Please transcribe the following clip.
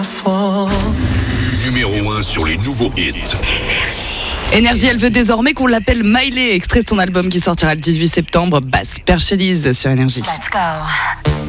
Numéro 1 sur les nouveaux hits. Énergie, elle veut désormais qu'on l'appelle Miley, extrait de son album qui sortira le 18 septembre, Bass Perchedise sur Énergie. Let's go.